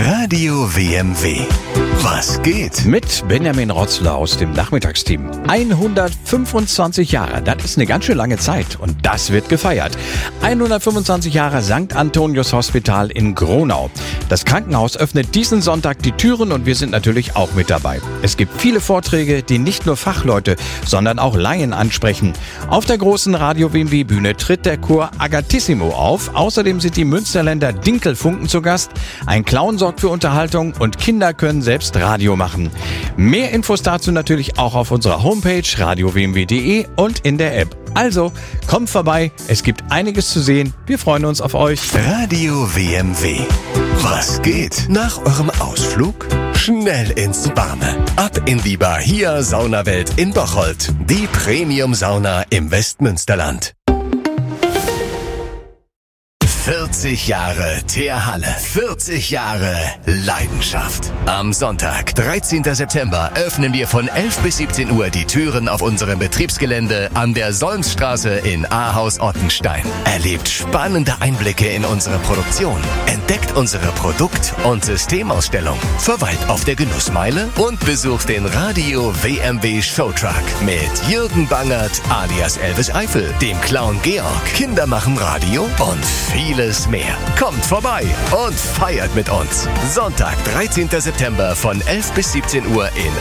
Radio WMW. Was geht? Mit Benjamin Rotzler aus dem Nachmittagsteam. 125 Jahre, das ist eine ganz schön lange Zeit und das wird gefeiert. 125 Jahre St. Antonius Hospital in Gronau. Das Krankenhaus öffnet diesen Sonntag die Türen und wir sind natürlich auch mit dabei. Es gibt viele Vorträge, die nicht nur Fachleute, sondern auch Laien ansprechen. Auf der großen Radio WMW Bühne tritt der Chor Agatissimo auf. Außerdem sind die Münsterländer Dinkelfunken zu Gast. Ein Clown sorgt für Unterhaltung und Kinder können selbst Radio machen. Mehr Infos dazu natürlich auch auf unserer Homepage radiowmw.de und in der App. Also, kommt vorbei, es gibt einiges zu sehen. Wir freuen uns auf euch. Radio WMW. Was geht? Nach eurem Ausflug? Schnell ins Warme. Ab in die Bahia Saunawelt in Bocholt. Die Premium-Sauna im Westmünsterland. 40 Jahre Teerhalle. 40 Jahre Leidenschaft. Am Sonntag, 13. September, öffnen wir von 11 bis 17 Uhr die Türen auf unserem Betriebsgelände an der Solmsstraße in Ahaus-Ottenstein. Erlebt spannende Einblicke in unsere Produktion. Entdeckt unsere Produkt- und Systemausstellung. Verweilt auf der Genussmeile und besucht den Radio WMW Showtruck mit Jürgen Bangert alias Elvis Eifel, dem Clown Georg, Kinder machen Radio und vieles mehr. Kommt vorbei und feiert mit uns. Sonntag, 13. September von 11 bis 17 Uhr in